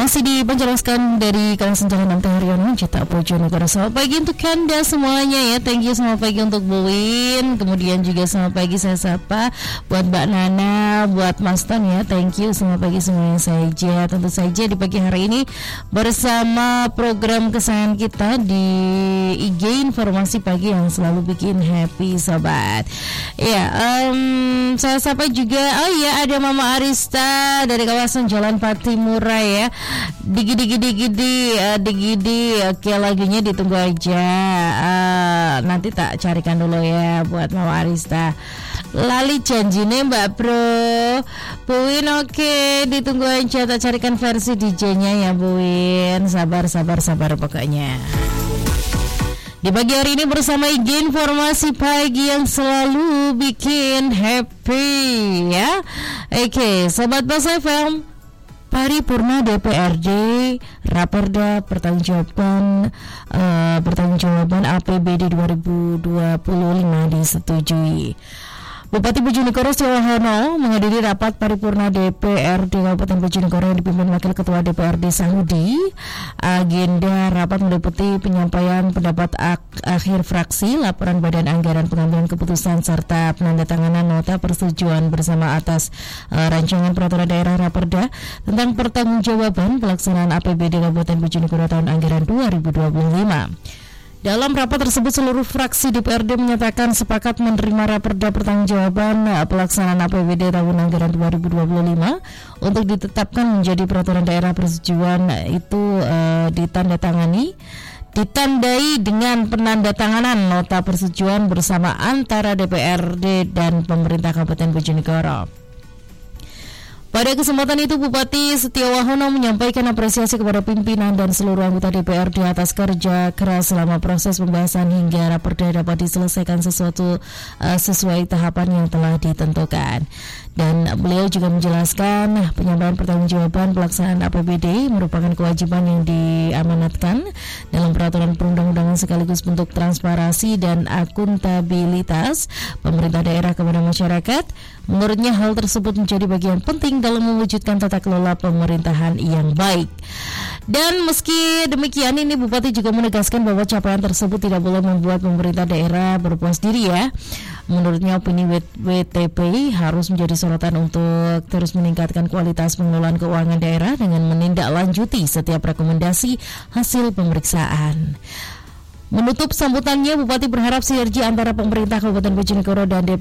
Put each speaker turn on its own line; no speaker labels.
masih dipancarkan dari kawasan Jalan Mt. Haryono, Cita Bojonegoro. Selamat pagi untuk Anda semuanya ya. Thank you, selamat pagi untuk Bu Win. Kemudian juga selamat pagi saya sapa buat Mbak Nana, buat Mas Ton ya. Thank you, selamat pagi semuanya saja. Tentu saja di pagi hari ini bersama program kesayangan kita di IG Informasi Pagi yang selalu bikin happy sobat. Ya, saya sapa juga. Oh iya, ada Mama Arista dari kawasan Jalan Patimura ya. Digidi. Oke, lagunya ditunggu aja. Nanti tak carikan dulu ya buat Mama Arista. Lali janjine Mbak Bro. Buin oke, ditunggu aja, tak carikan versi DJ-nya ya Buin. Sabar pokoknya. Di pagi hari ini bersama IG Informasi Pagi yang selalu bikin happy ya. Oke, Sobat Bas FM, Paripurna DPRD Raperda pertanggungjawaban APBD 2025 disetujui. Bupati Bojonegoro Setiawahono menghadiri rapat paripurna DPRD Kabupaten Bojonegoro yang dipimpin Wakil Ketua DPRD Sahudi. Agenda rapat meliputi penyampaian pendapat akhir fraksi, laporan Badan Anggaran pengambilan keputusan serta penandatanganan nota persetujuan bersama atas rancangan peraturan daerah Raperda tentang pertanggungjawaban pelaksanaan APBD Kabupaten Bojonegoro tahun anggaran 2025. Dalam rapat tersebut seluruh fraksi DPRD menyatakan sepakat menerima Raperda pertanggungjawaban pelaksanaan APBD tahun anggaran 2025 untuk ditetapkan menjadi peraturan daerah persetujuan itu ditandai dengan penandatanganan nota persetujuan bersama antara DPRD dan pemerintah Kabupaten Bojonegoro. Pada kesempatan itu Bupati Setiawahono menyampaikan apresiasi kepada pimpinan dan seluruh anggota DPRD atas kerja keras selama proses pembahasan hingga Raperda dapat diselesaikan sesuai tahapan yang telah ditentukan. Dan beliau juga menjelaskan penyampaian pertanggungjawaban pelaksanaan APBD merupakan kewajiban yang diamanatkan dalam peraturan perundang-undangan sekaligus bentuk transparansi dan akuntabilitas pemerintah daerah kepada masyarakat. Menurutnya hal tersebut menjadi bagian penting dalam mewujudkan tata kelola pemerintahan yang baik. Dan meski demikian, ini Bupati juga menegaskan bahwa capaian tersebut tidak boleh membuat pemerintah daerah berpuas diri ya. Menurutnya opini WTP harus menjadi sorotan untuk terus meningkatkan kualitas pengelolaan keuangan daerah dengan menindaklanjuti setiap rekomendasi hasil pemeriksaan. Menutup sambutannya, Bupati berharap sinergi antara pemerintah Kabupaten Bojonegoro dan DPRD